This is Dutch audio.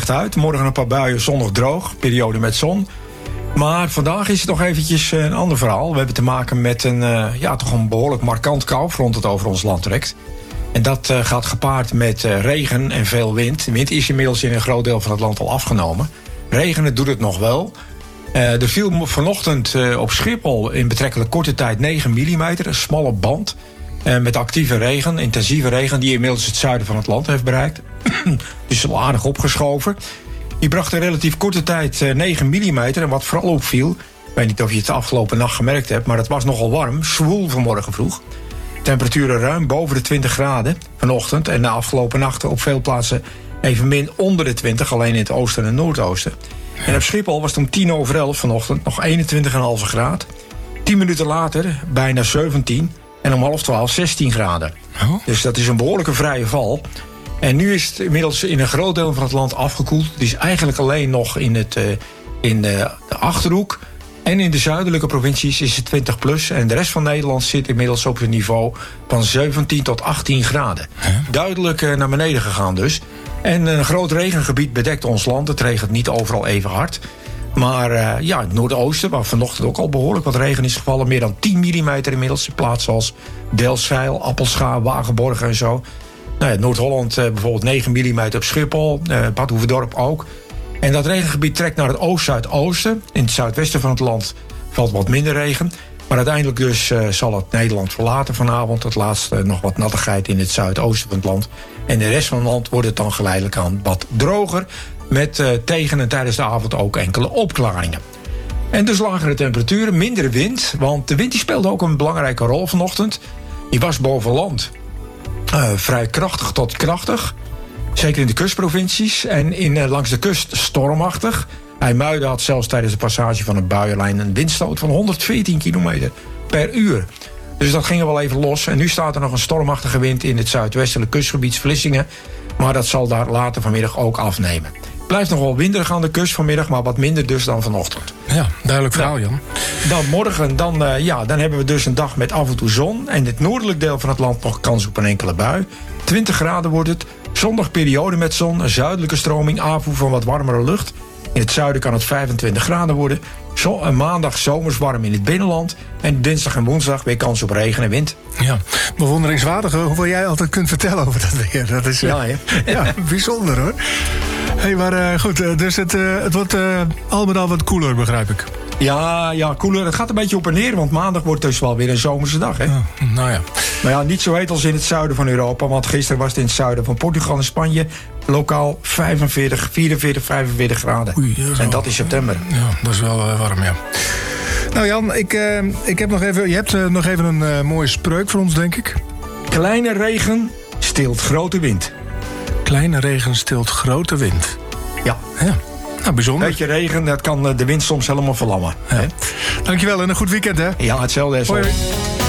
slecht uit. Morgen een paar buien, zonnig droog, periode met zon. Maar vandaag is het nog eventjes een ander verhaal. We hebben te maken met toch een behoorlijk markant koufront dat over ons land trekt. En dat gaat gepaard met regen en veel wind. De wind is inmiddels in een groot deel van het land al afgenomen. Regenen doet het nog wel. Er viel vanochtend op Schiphol in betrekkelijk korte tijd 9 mm. Een smalle band met actieve regen, intensieve regen, die inmiddels het zuiden van het land heeft bereikt. Dus al aardig opgeschoven. Die bracht in relatief korte tijd 9 mm. En wat vooral opviel, ik weet niet of je het de afgelopen nacht gemerkt hebt, maar het was nogal warm, zwoel vanmorgen vroeg. Temperaturen ruim boven de 20 graden vanochtend. En de afgelopen nachten op veel plaatsen evenmin onder de 20, alleen in het oosten en noordoosten. En op Schiphol was het om 10:11 vanochtend nog 21,5 graden. 10 minuten later bijna 17 en om 11:30 16 graden. Oh. Dus dat is een behoorlijke vrije val. En nu is het inmiddels in een groot deel van het land afgekoeld. Het is eigenlijk alleen nog in de Achterhoek en in de zuidelijke provincies is het 20 plus. En de rest van Nederland zit inmiddels op een niveau van 17 tot 18 graden. Duidelijk naar beneden gegaan dus. En een groot regengebied bedekt ons land. Het regent niet overal even hard. Maar het noordoosten, waar vanochtend ook al behoorlijk wat regen is gevallen, meer dan 10 mm inmiddels in plaatsen als Delfzijl, Appelscha, Wagenborg en zo. Noord-Holland bijvoorbeeld 9 mm op Schiphol, Bad Hoeverdorp ook. En dat regengebied trekt naar het oost-zuidoosten. In het zuidwesten van het land valt wat minder regen. Maar uiteindelijk dus zal het Nederland verlaten vanavond. Het laatste nog wat nattigheid in het zuidoosten van het land. En de rest van het land wordt het dan geleidelijk aan wat droger. Met tegen en tijdens de avond ook enkele opklaringen. En dus lagere temperaturen, minder wind. Want de wind die speelde ook een belangrijke rol vanochtend. Die was boven land vrij krachtig tot krachtig. Zeker in de kustprovincies. En langs de kust stormachtig. IJmuiden had zelfs tijdens de passage van een buienlijn een windstoot van 114 km per uur. Dus dat ging er wel even los. En nu staat er nog een stormachtige wind in het zuidwestelijk kustgebied Vlissingen. Maar dat zal daar later vanmiddag ook afnemen. Het blijft nog wel winderig aan de kust vanmiddag, maar wat minder dus dan vanochtend. Ja, duidelijk verhaal, Jan. Dan morgen, dan hebben we dus een dag met af en toe zon. En het noordelijk deel van het land nog kans op een enkele bui. 20 graden wordt het. Zondag periode met zon, een zuidelijke stroming, aanvoer van wat warmere lucht. In het zuiden kan het 25 graden worden. Maandag zomers warm in het binnenland. En dinsdag en woensdag weer kans op regen en wind. Ja, bewonderingswaardig hoeveel jij altijd kunt vertellen over dat weer. Dat is bijzonder hoor. Hey, maar goed, dus het wordt al met al wat koeler, begrijp ik. Ja, koeler. Het gaat een beetje op en neer, want maandag wordt dus wel weer een zomerse dag. Hè? Nou ja. Maar ja, niet zo heet als in het zuiden van Europa. Want gisteren was het in het zuiden van Portugal en Spanje lokaal 45, 44, 45 graden. Oei, en dat is september. Ja, dat is wel warm, ja. Nou Jan, ik heb nog even, je hebt nog even een mooie spreuk voor ons, denk ik. Kleine regen stilt grote wind. Kleine regen stilt grote wind. Ja. Nou, bijzonder. Beetje regen, dat kan de wind soms helemaal verlammen. Ja. Dankjewel en een goed weekend, hè? Ja, hetzelfde. Hoi.